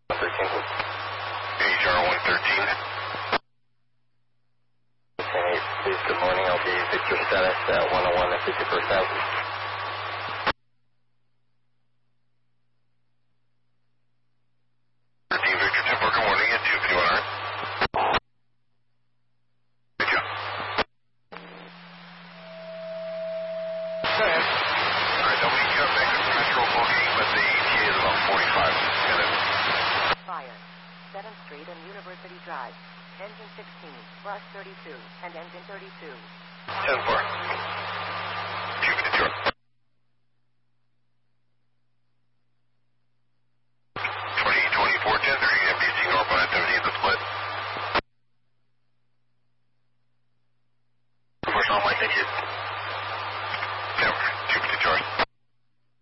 113. HR 113. 10-8, please, good morning. LB Victor status at 101 at 51st Avenue. 13 Victor Temple, good morning. At 2 QNR. Good job. Go ahead. All right, nobody got back to Metro booking, but the ETA is about 45. Got it. Fire. 7th Street and University Drive. Engine 16, brush 32, and engine 32. 10-4.